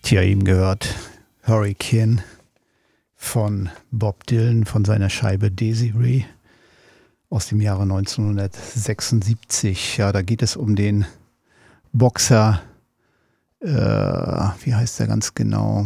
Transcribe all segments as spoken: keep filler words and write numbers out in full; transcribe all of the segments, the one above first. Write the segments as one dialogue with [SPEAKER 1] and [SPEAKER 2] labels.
[SPEAKER 1] Tja, eben gehört Hurricane von Bob Dylan von seiner Scheibe Desiree aus dem Jahre neunzehnhundertsechsundsiebzig. Ja, da geht es um den Boxer, äh, wie heißt der ganz genau?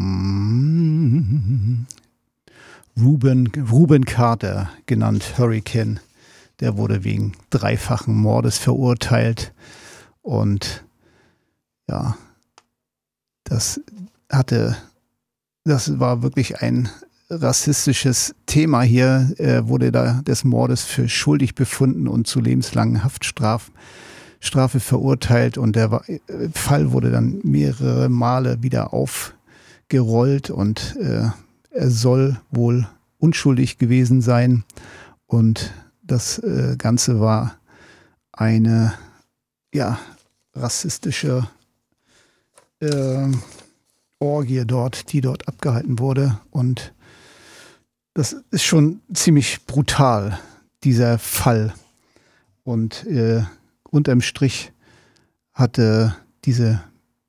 [SPEAKER 1] Ruben, Ruben Carter, genannt Hurricane. Der wurde wegen dreifachen Mordes verurteilt und ja, das hatte, das war wirklich ein rassistisches Thema hier. Er wurde da des Mordes für schuldig befunden und zu lebenslangen Haftstrafe Strafe verurteilt und der war, Fall wurde dann mehrere Male wieder aufgerollt und äh, er soll wohl unschuldig gewesen sein und das äh, Ganze war eine ja, rassistische äh, Orgie dort, die dort abgehalten wurde und das ist schon ziemlich brutal, dieser Fall und äh, unterm Strich hatte diese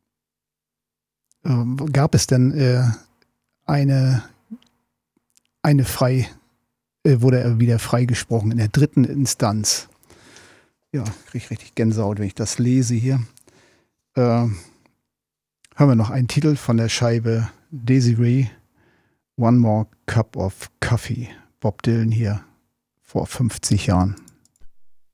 [SPEAKER 1] äh, gab es denn äh, eine eine frei äh, wurde er wieder freigesprochen in der dritten Instanz. Ja, kriege ich richtig Gänsehaut, wenn ich das lese hier. Äh, haben wir noch einen Titel von der Scheibe Desiree, One More Cup of Coffee. Bob Dylan hier vor fünfzig Jahren.